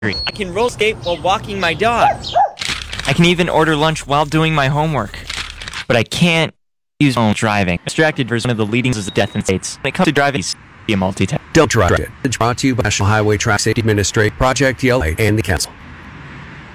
I can roller skate while walking my dog. I can even order lunch while doing my homework. But I can't use my own driving. Distracted version of the leading causes of death in states. When it comes to driving, be a multitask. Don't drive it. It's brought to you by National Highway Traffic Safety Administration, Project TLA, and the Council.